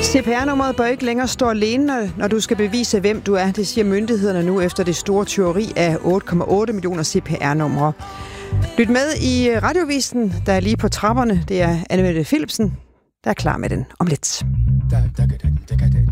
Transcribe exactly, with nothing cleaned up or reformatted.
C P R-nummeret bør ikke længere stå alene, når du skal bevise, hvem du er. Det siger myndighederne nu efter det store tyveri af otte komma otte millioner C P R-numre. Lyt med i Radiovisen, der er lige på trapperne. Det er Anne Mette Philipsen, der er klar med den om lidt.